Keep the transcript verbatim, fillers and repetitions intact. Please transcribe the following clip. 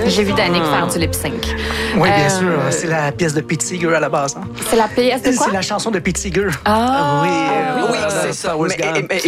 J'ai vu Danick faire du lip-sync. Oui, bien Euh, sûr. C'est la pièce de Pete Seeger à la base. Hein? C'est la pièce de quoi? C'est la chanson de Pete Seeger. Ah! Oui, Oui, voilà, c'est ça. Forrest Mais, Gump. mais-